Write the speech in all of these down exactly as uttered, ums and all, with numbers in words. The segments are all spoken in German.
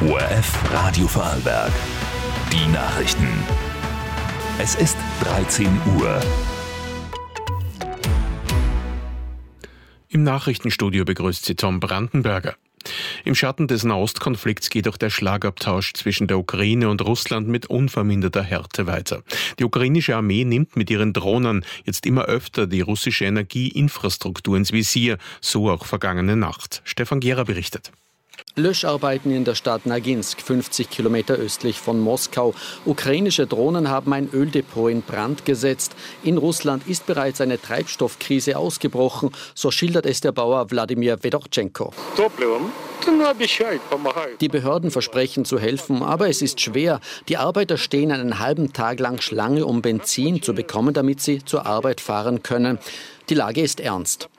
O R F Radio Vorarlberg. Die Nachrichten. Es ist dreizehn Uhr. Im Nachrichtenstudio begrüßt Sie Tom Brandenberger. Im Schatten des Nahostkonflikts geht auch der Schlagabtausch zwischen der Ukraine und Russland mit unverminderter Härte weiter. Die ukrainische Armee nimmt mit ihren Drohnen jetzt immer öfter die russische Energieinfrastruktur ins Visier, so auch vergangene Nacht. Stefan Gera berichtet. Löscharbeiten in der Stadt Naginsk, fünfzig Kilometer östlich von Moskau. Ukrainische Drohnen haben ein Öldepot in Brand gesetzt. In Russland ist bereits eine Treibstoffkrise ausgebrochen, so schildert es der Bauer Wladimir Fedorchenko. Die Behörden versprechen zu helfen, aber es ist schwer. Die Arbeiter stehen einen halben Tag lang Schlange, um Benzin zu bekommen, damit sie zur Arbeit fahren können. Die Lage ist ernst.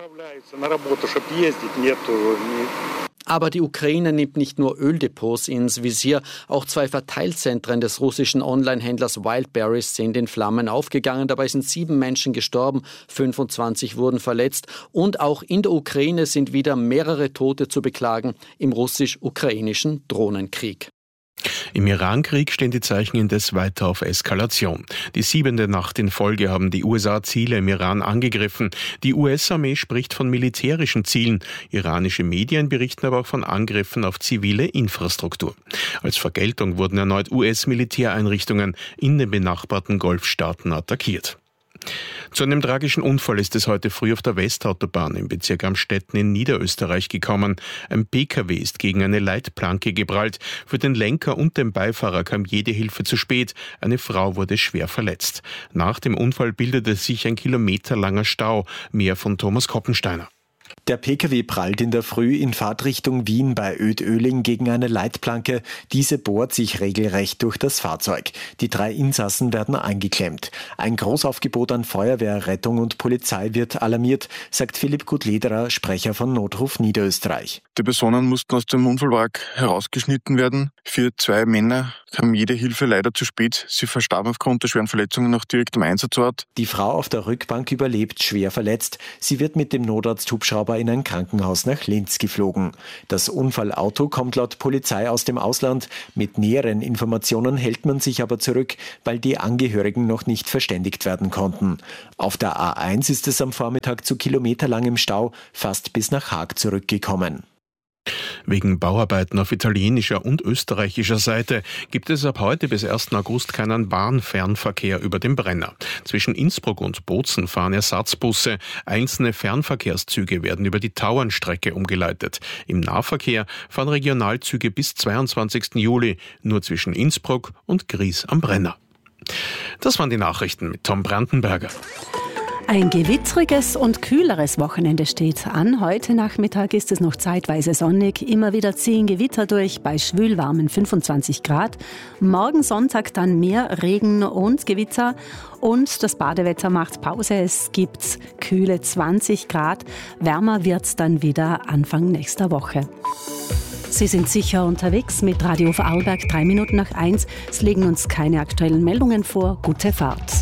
Aber die Ukraine nimmt nicht nur Öldepots ins Visier, auch zwei Verteilzentren des russischen Online-Händlers Wildberries sind in Flammen aufgegangen. Dabei sind sieben Menschen gestorben, fünfundzwanzig wurden verletzt. Und auch in der Ukraine sind wieder mehrere Tote zu beklagen im russisch-ukrainischen Drohnenkrieg. Im Irankrieg stehen die Zeichen indes weiter auf Eskalation. Die siebente Nacht in Folge haben die U S A Ziele im Iran angegriffen. Die U S-Armee spricht von militärischen Zielen. Iranische Medien berichten aber auch von Angriffen auf zivile Infrastruktur. Als Vergeltung wurden erneut U S-Militäreinrichtungen in den benachbarten Golfstaaten attackiert. Zu einem tragischen Unfall ist es heute früh auf der Westautobahn im Bezirk Amstetten in Niederösterreich gekommen. Ein P K W ist gegen eine Leitplanke geprallt. Für den Lenker und den Beifahrer kam jede Hilfe zu spät. Eine Frau wurde schwer verletzt. Nach dem Unfall bildete sich ein kilometerlanger Stau. Mehr von Thomas Koppensteiner. Der P K W prallt in der Früh in Fahrtrichtung Wien bei Oed-Oehling gegen eine Leitplanke. Diese bohrt sich regelrecht durch das Fahrzeug. Die drei Insassen werden eingeklemmt. Ein Großaufgebot an Feuerwehr, Rettung und Polizei wird alarmiert, sagt Philipp Gutlederer, Sprecher von Notruf Niederösterreich. Die Personen mussten aus dem Unfallwagen herausgeschnitten werden. Für zwei Männer kam jede Hilfe leider zu spät. Sie verstarben aufgrund der schweren Verletzungen noch direkt am Einsatzort. Die Frau auf der Rückbank überlebt, schwer verletzt. Sie wird mit dem Notarzthubschrauber in ein Krankenhaus nach Linz geflogen. Das Unfallauto kommt laut Polizei aus dem Ausland. Mit näheren Informationen hält man sich aber zurück, weil die Angehörigen noch nicht verständigt werden konnten. Auf der A eins ist es am Vormittag zu kilometerlangem Stau fast bis nach Haag zurückgekommen. Wegen Bauarbeiten auf italienischer und österreichischer Seite gibt es ab heute bis ersten August keinen Bahnfernverkehr über den Brenner. Zwischen Innsbruck und Bozen fahren Ersatzbusse. Einzelne Fernverkehrszüge werden über die Tauernstrecke umgeleitet. Im Nahverkehr fahren Regionalzüge bis zweiundzwanzigsten Juli nur zwischen Innsbruck und Gries am Brenner. Das waren die Nachrichten mit Tom Brandenberger. Ein gewittriges und kühleres Wochenende steht an. Heute Nachmittag ist es noch zeitweise sonnig. Immer wieder ziehen Gewitter durch bei schwülwarmen fünfundzwanzig Grad. Morgen Sonntag dann mehr Regen und Gewitter. Und das Badewetter macht Pause. Es gibt kühle zwanzig Grad. Wärmer wird es dann wieder Anfang nächster Woche. Sie sind sicher unterwegs mit Radio Vorarlberg, drei Minuten nach eins. Es liegen uns keine aktuellen Meldungen vor. Gute Fahrt.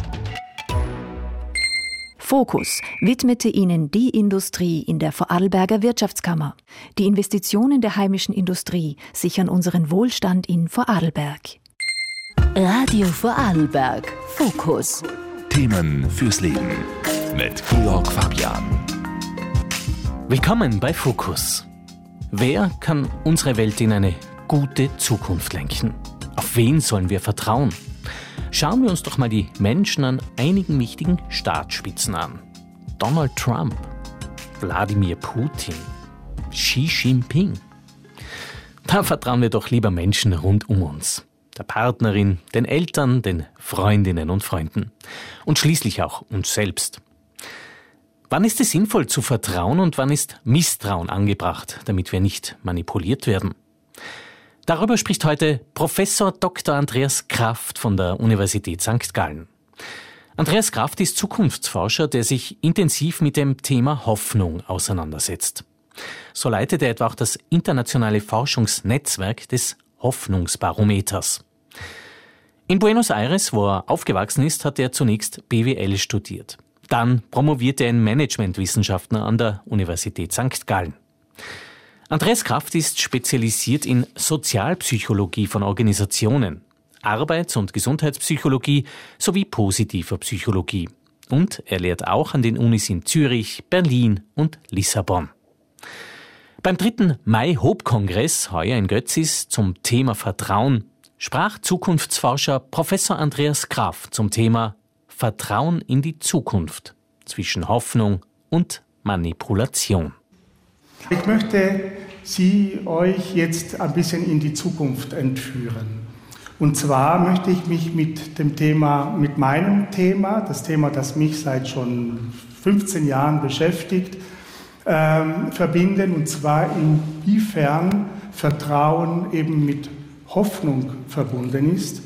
Fokus widmete Ihnen die Industrie in der Vorarlberger Wirtschaftskammer. Die Investitionen der heimischen Industrie sichern unseren Wohlstand in Vorarlberg. Radio Vorarlberg. Fokus. Themen fürs Leben mit Georg Fabian. Willkommen bei Fokus. Wer kann unsere Welt in eine gute Zukunft lenken? Auf wen sollen wir vertrauen? Schauen wir uns doch mal die Menschen an einigen wichtigen Staatsspitzen an. Donald Trump, Wladimir Putin, Xi Jinping. Da vertrauen wir doch lieber Menschen rund um uns. Der Partnerin, den Eltern, den Freundinnen und Freunden. Und schließlich auch uns selbst. Wann ist es sinnvoll zu vertrauen und wann ist Misstrauen angebracht, damit wir nicht manipuliert werden? Darüber spricht heute Professor Doktor Andreas Kraft von der Universität Sankt Gallen. Andreas Kraft ist Zukunftsforscher, der sich intensiv mit dem Thema Hoffnung auseinandersetzt. So leitet er etwa auch das internationale Forschungsnetzwerk des Hoffnungsbarometers. In Buenos Aires, wo er aufgewachsen ist, hat er zunächst B W L studiert. Dann promovierte er in Managementwissenschaften an der Universität Sankt Gallen. Andreas Kraft ist spezialisiert in Sozialpsychologie von Organisationen, Arbeits- und Gesundheitspsychologie sowie positiver Psychologie. Und er lehrt auch an den Unis in Zürich, Berlin und Lissabon. Beim dritten Mai-Hope-Kongress heuer in Götzis zum Thema Vertrauen sprach Zukunftsforscher Professor Andreas Kraft zum Thema Vertrauen in die Zukunft zwischen Hoffnung und Manipulation. Ich möchte Sie euch jetzt ein bisschen in die Zukunft entführen. Und zwar möchte ich mich mit dem Thema, mit meinem Thema, das Thema, das mich seit schon fünfzehn Jahren beschäftigt, ähm, verbinden. Und zwar inwiefern Vertrauen eben mit Hoffnung verbunden ist.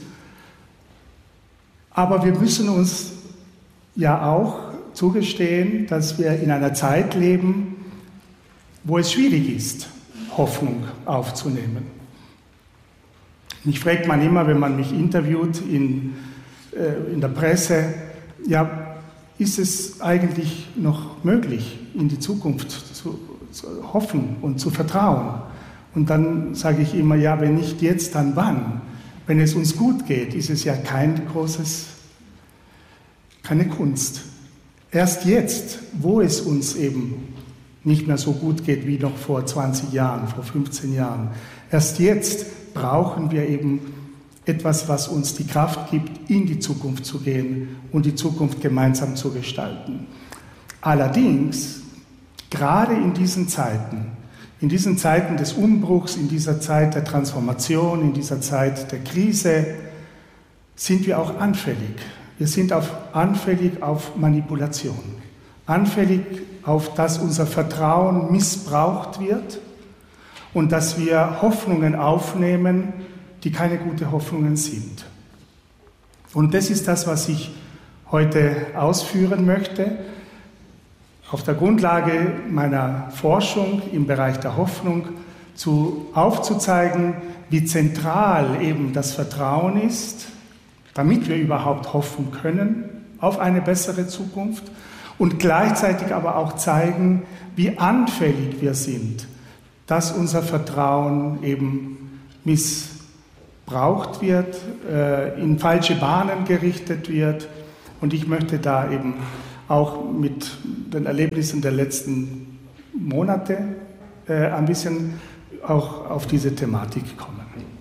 Aber wir müssen uns ja auch zugestehen, dass wir in einer Zeit leben, wo es schwierig ist, Hoffnung aufzunehmen. Mich fragt man immer, wenn man mich interviewt in, äh, in der Presse, ja, ist es eigentlich noch möglich, in die Zukunft zu, zu hoffen und zu vertrauen? Und dann sage ich immer, ja, wenn nicht jetzt, dann wann? Wenn es uns gut geht, ist es ja kein großes, keine Kunst. Erst jetzt, wo es uns eben nicht mehr so gut geht wie noch vor zwanzig Jahren, vor fünfzehn Jahren, erst jetzt brauchen wir eben etwas, was uns die Kraft gibt, in die Zukunft zu gehen und die Zukunft gemeinsam zu gestalten. Allerdings, gerade in diesen Zeiten, in diesen Zeiten des Umbruchs, in dieser Zeit der Transformation, in dieser Zeit der Krise, sind wir auch anfällig. Wir sind auf, anfällig auf Manipulation, anfällig auf, dass unser Vertrauen missbraucht wird und dass wir Hoffnungen aufnehmen, die keine guten Hoffnungen sind. Und das ist das, was ich heute ausführen möchte, auf der Grundlage meiner Forschung im Bereich der Hoffnung zu, aufzuzeigen, wie zentral eben das Vertrauen ist, damit wir überhaupt hoffen können auf eine bessere Zukunft und gleichzeitig aber auch zeigen, wie anfällig wir sind, dass unser Vertrauen eben missbraucht wird, äh, in falsche Bahnen gerichtet wird. Und ich möchte da eben auch mit den Erlebnissen der letzten Monate äh, ein bisschen auch auf diese Thematik kommen.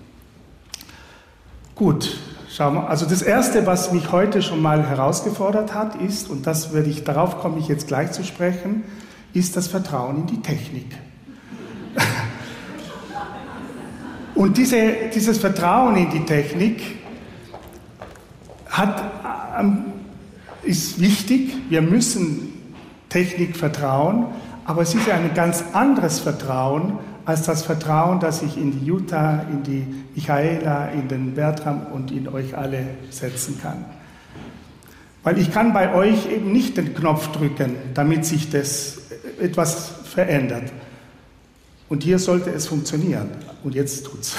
Gut, schauen wir. Also das Erste, was mich heute schon mal herausgefordert hat, ist, und das werde ich, darauf komme ich jetzt gleich zu sprechen, ist das Vertrauen in die Technik. Und diese, dieses Vertrauen in die Technik hat, ähm, ist wichtig. Wir müssen Technik vertrauen, aber es ist ja ein ganz anderes Vertrauen als das Vertrauen, das ich in die Jutta, in die Michaela, in den Bertram und in euch alle setzen kann. Weil ich kann bei euch eben nicht den Knopf drücken, damit sich das etwas verändert. Und hier sollte es funktionieren. Und jetzt tut's.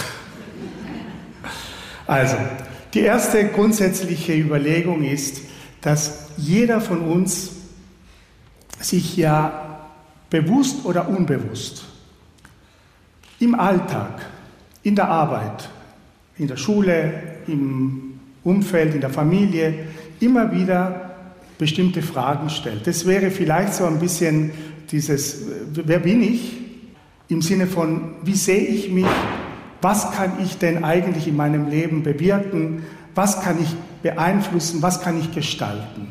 Also, die erste grundsätzliche Überlegung ist, dass jeder von uns sich ja bewusst oder unbewusst im Alltag, in der Arbeit, in der Schule, im Umfeld, in der Familie immer wieder bestimmte Fragen stellt. Das wäre vielleicht so ein bisschen dieses, wer bin ich? Im Sinne von, wie sehe ich mich? Was kann ich denn eigentlich in meinem Leben bewirken? Was kann ich beeinflussen? Was kann ich gestalten?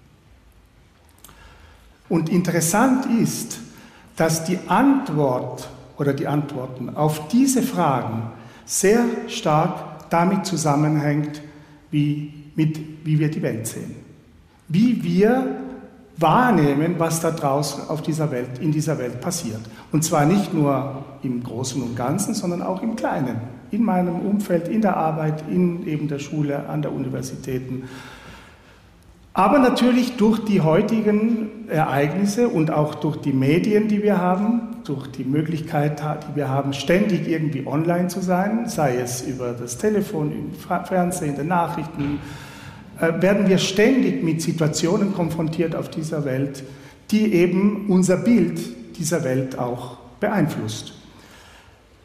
Und interessant ist, dass die Antwort oder die Antworten auf diese Fragen sehr stark damit zusammenhängt, wie, mit, wie wir die Welt sehen. Wie wir wahrnehmen, was da draußen auf dieser Welt, in dieser Welt passiert. Und zwar nicht nur im Großen und Ganzen, sondern auch im Kleinen. In meinem Umfeld, in der Arbeit, in eben der Schule, an der Universitäten. Aber natürlich durch die heutigen Ereignisse und auch durch die Medien, die wir haben, durch die Möglichkeit, die wir haben, ständig irgendwie online zu sein, sei es über das Telefon, im Fernsehen, in den Nachrichten, werden wir ständig mit Situationen konfrontiert auf dieser Welt, die eben unser Bild dieser Welt auch beeinflusst.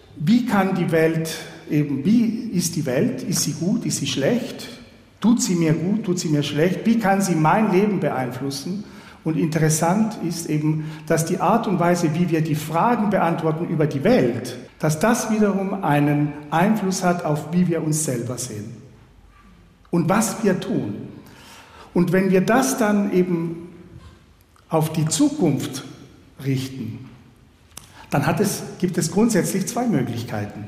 wie kann die Welt eben, wie ist die Welt, ist sie gut, ist sie schlecht, tut sie mir gut, tut sie mir schlecht, wie kann sie mein Leben beeinflussen? Und interessant ist eben, dass die Art und Weise, wie wir die Fragen beantworten über die Welt, dass das wiederum einen Einfluss hat auf, wie wir uns selber sehen und was wir tun. Und wenn wir das dann eben auf die Zukunft richten, dann hat es, gibt es grundsätzlich zwei Möglichkeiten.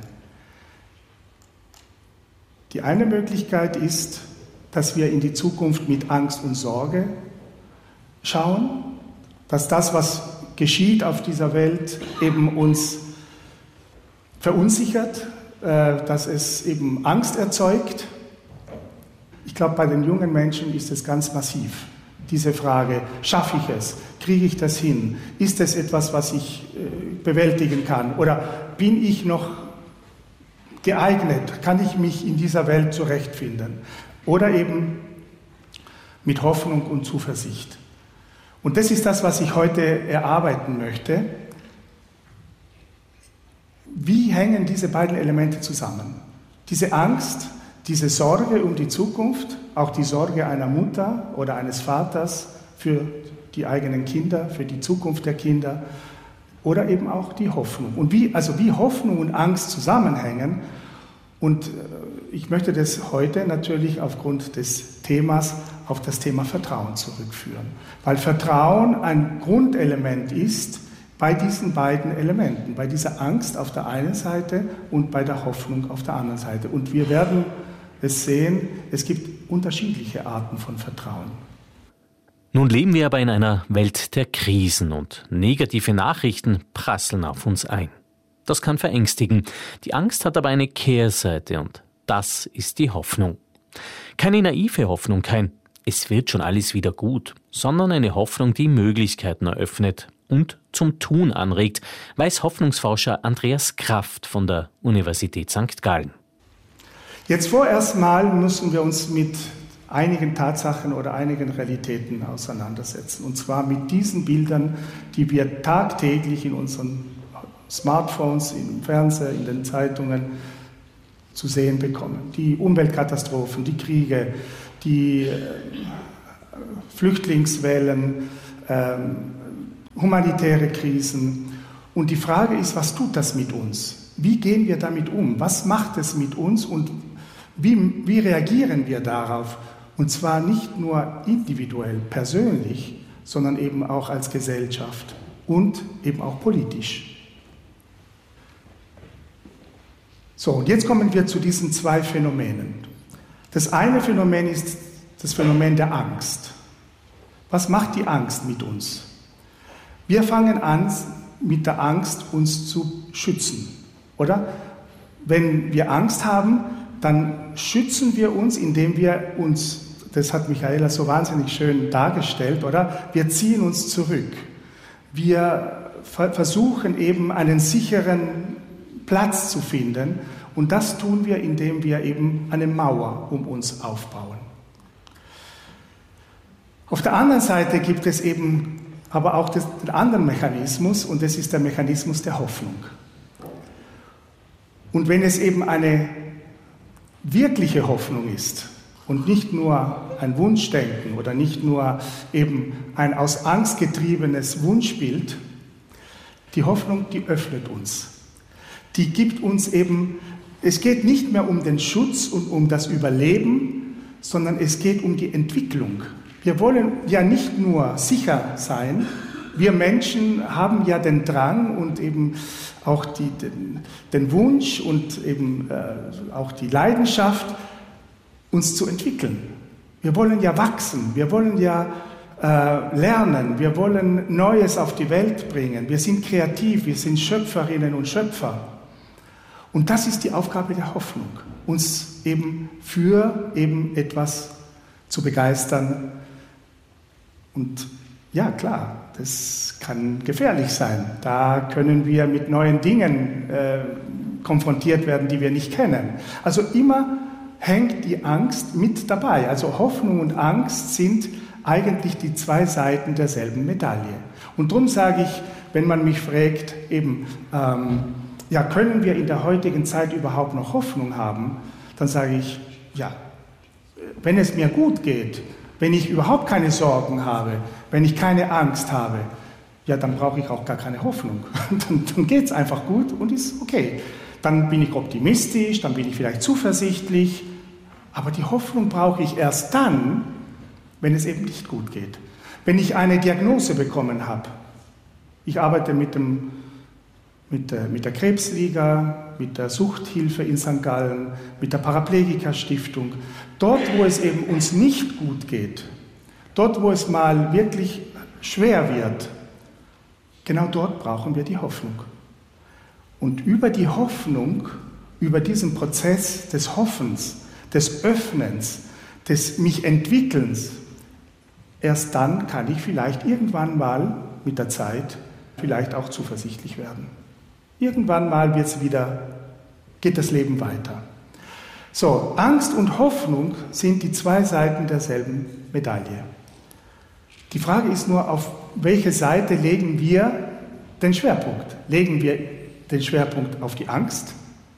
Die eine Möglichkeit ist, dass wir in die Zukunft mit Angst und Sorge schauen, dass das, was geschieht auf dieser Welt, eben uns verunsichert, dass es eben Angst erzeugt. Ich glaube, bei den jungen Menschen ist es ganz massiv. Diese Frage, schaffe ich es? Kriege ich das hin? Ist es etwas, was ich bewältigen kann? Oder bin ich noch geeignet? Kann ich mich in dieser Welt zurechtfinden? Oder eben mit Hoffnung und Zuversicht. Und das ist das, was ich heute erarbeiten möchte. Wie hängen diese beiden Elemente zusammen? Diese Angst, diese Sorge um die Zukunft, auch die Sorge einer Mutter oder eines Vaters für die eigenen Kinder, für die Zukunft der Kinder oder eben auch die Hoffnung. Und wie, also wie Hoffnung und Angst zusammenhängen. Und ich möchte das heute natürlich aufgrund des Themas auf das Thema Vertrauen zurückführen. Weil Vertrauen ein Grundelement ist bei diesen beiden Elementen, bei dieser Angst auf der einen Seite und bei der Hoffnung auf der anderen Seite. Und wir werden es sehen, es gibt unterschiedliche Arten von Vertrauen. Nun leben wir aber in einer Welt der Krisen und negative Nachrichten prasseln auf uns ein. Das kann verängstigen. Die Angst hat aber eine Kehrseite und das ist die Hoffnung. Keine naive Hoffnung, kein „Es wird schon alles wieder gut“, sondern eine Hoffnung, die Möglichkeiten eröffnet und zum Tun anregt, weiß Hoffnungsforscher Andreas Kraft von der Universität Sankt Gallen. Jetzt vorerst mal müssen wir uns mit einigen Tatsachen oder einigen Realitäten auseinandersetzen. Und zwar mit diesen Bildern, die wir tagtäglich in unseren Smartphones, im Fernsehen, in den Zeitungen zu sehen bekommen. Die Umweltkatastrophen, die Kriege, die äh, Flüchtlingswellen, äh, humanitäre Krisen. Und die Frage ist, was tut das mit uns? Wie gehen wir damit um? Was macht es mit uns und wie, wie reagieren wir darauf? Und zwar nicht nur individuell, persönlich, sondern eben auch als Gesellschaft und eben auch politisch. So, und jetzt kommen wir zu diesen zwei Phänomenen. Das eine Phänomen ist das Phänomen der Angst. Was macht die Angst mit uns? Wir fangen an, mit der Angst uns zu schützen, oder? Wenn wir Angst haben, dann schützen wir uns, indem wir uns, das hat Michaela so wahnsinnig schön dargestellt, oder? Wir ziehen uns zurück. Wir versuchen eben einen sicheren Platz zu finden. Und das tun wir, indem wir eben eine Mauer um uns aufbauen. Auf der anderen Seite gibt es eben aber auch den anderen Mechanismus, und das ist der Mechanismus der Hoffnung. Und wenn es eben eine wirkliche Hoffnung ist und nicht nur ein Wunschdenken oder nicht nur eben ein aus Angst getriebenes Wunschbild, die Hoffnung, die öffnet uns. Die gibt uns eben, es geht nicht mehr um den Schutz und um das Überleben, sondern es geht um die Entwicklung. Wir wollen ja nicht nur sicher sein, wir Menschen haben ja den Drang und eben auch die, den, den Wunsch und eben äh, auch die Leidenschaft, uns zu entwickeln. Wir wollen ja wachsen, wir wollen ja äh, lernen, wir wollen Neues auf die Welt bringen. Wir sind kreativ, wir sind Schöpferinnen und Schöpfer. Und das ist die Aufgabe der Hoffnung, uns eben für eben etwas zu begeistern. Und ja, klar, das kann gefährlich sein. Da können wir mit neuen Dingen äh, konfrontiert werden, die wir nicht kennen. Also immer hängt die Angst mit dabei. Also Hoffnung und Angst sind eigentlich die zwei Seiten derselben Medaille. Und darum sage ich, wenn man mich fragt, eben, ähm, ja, können wir in der heutigen Zeit überhaupt noch Hoffnung haben? Dann sage ich, ja, wenn es mir gut geht, wenn ich überhaupt keine Sorgen habe, wenn ich keine Angst habe, ja, dann brauche ich auch gar keine Hoffnung. Dann, dann geht es einfach gut und ist okay. Dann bin ich optimistisch, dann bin ich vielleicht zuversichtlich, aber die Hoffnung brauche ich erst dann, wenn es eben nicht gut geht. Wenn ich eine Diagnose bekommen habe, ich arbeite mit, dem, mit, der, mit der Krebsliga, mit der Suchthilfe in Sankt Gallen, mit der Paraplegiker-Stiftung. Dort, wo es eben uns nicht gut geht, dort, wo es mal wirklich schwer wird, genau dort brauchen wir die Hoffnung. Und über die Hoffnung, über diesen Prozess des Hoffens, des Öffnens, des mich Entwickelns, erst dann kann ich vielleicht irgendwann mal mit der Zeit vielleicht auch zuversichtlich werden. Irgendwann mal wird's wieder, geht das Leben weiter. So, Angst und Hoffnung sind die zwei Seiten derselben Medaille. Die Frage ist nur, auf welche Seite legen wir den Schwerpunkt? Legen wir den Schwerpunkt auf die Angst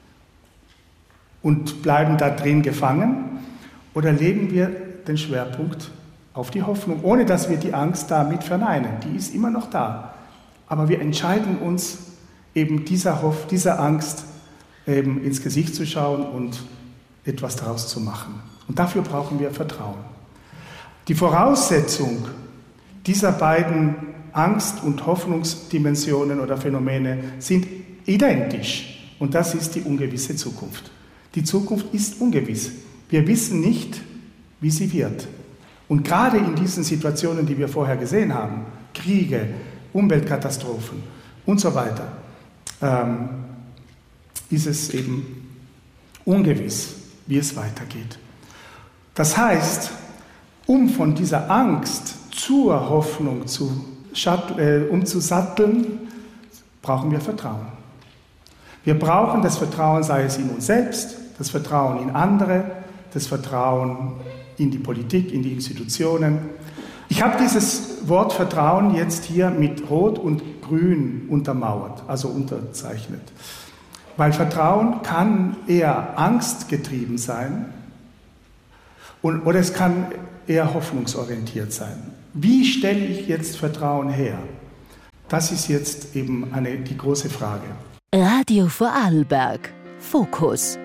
und bleiben da drin gefangen? Oder legen wir den Schwerpunkt auf die Hoffnung, ohne dass wir die Angst damit verneinen? Die ist immer noch da. Aber wir entscheiden uns, eben dieser, Hoff, dieser Angst eben ins Gesicht zu schauen und etwas daraus zu machen. Und dafür brauchen wir Vertrauen. Die Voraussetzung dieser beiden Angst- und Hoffnungsdimensionen oder Phänomene sind identisch. Und das ist die ungewisse Zukunft. Die Zukunft ist ungewiss. Wir wissen nicht, wie sie wird. Und gerade in diesen Situationen, die wir vorher gesehen haben, Kriege, Umweltkatastrophen und so weiter, ähm, ist es eben ungewiss, wie es weitergeht. Das heißt, um von dieser Angst zur Hoffnung zu, äh, umzusatteln, brauchen wir Vertrauen. Wir brauchen das Vertrauen, sei es in uns selbst, das Vertrauen in andere, das Vertrauen in die Politik, in die Institutionen. Ich habe dieses Wort Vertrauen jetzt hier mit Rot und Grün untermauert, also unterzeichnet. Weil Vertrauen kann eher angstgetrieben sein und, oder es kann eher hoffnungsorientiert sein. Wie stelle ich jetzt Vertrauen her? Das ist jetzt eben eine, die große Frage. Radio Vorarlberg. Fokus.